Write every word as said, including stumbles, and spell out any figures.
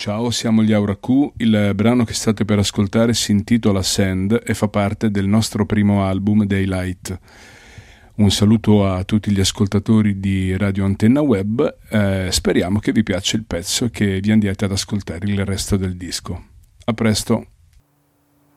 Ciao, siamo gli Aura Q, il brano che state per ascoltare si intitola Sand e fa parte del nostro primo album Daylight. Un saluto a tutti gli ascoltatori di Radio Antenna Web, eh, speriamo che vi piaccia il pezzo e che vi andiate ad ascoltare il resto del disco. A presto!